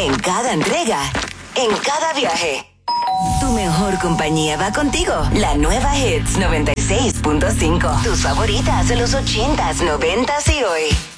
En cada entrega, en cada viaje. Tu mejor compañía va contigo. La nueva Hits 96.5. Tus favoritas de los 80s, 90s y hoy.